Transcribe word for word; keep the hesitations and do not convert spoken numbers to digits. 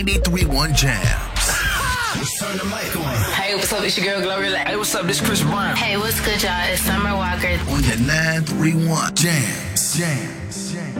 ninety-three point one Jams. Let's turn the mic on. Hey, what's up? It's your girl Gloria. Hey, what's up? This Chris Brown. Hey, what's good, y'all? It's Summer Walker. On your nine three one Jams. Jams. Jams.